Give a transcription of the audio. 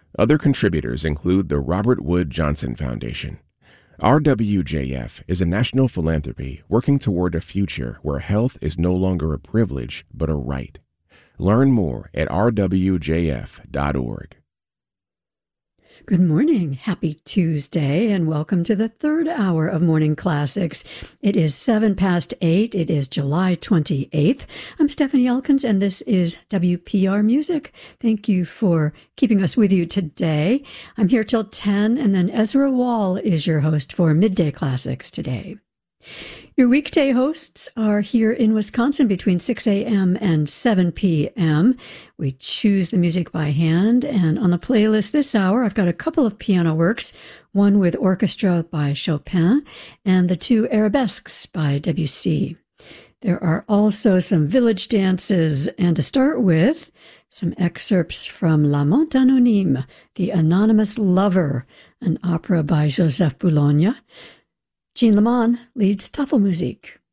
Other contributors include the Robert Wood Johnson Foundation. RWJF is a national philanthropy working toward a future where health is no longer a privilege but a right. Learn more at rwjf.org. Good morning. Happy Tuesday, and welcome to the third hour of Morning Classics. It is 8:07. It is July 28th. I'm Stephanie Elkins, and this is WPR Music. Thank you for keeping us with you today. I'm here till 10, and then Ezra Wall is your host for Midday Classics today. Your weekday hosts are here in Wisconsin between 6 a.m. and 7 p.m. We choose the music by hand, and on the playlist this hour, I've got a couple of piano works, one with orchestra by Chopin, and the two arabesques by Debussy. There are also some village dances, and to start with, some excerpts from L'Amant Anonyme, The Anonymous Lover, an opera by Joseph Boulogne. Jean Leman leads Tafelmusik.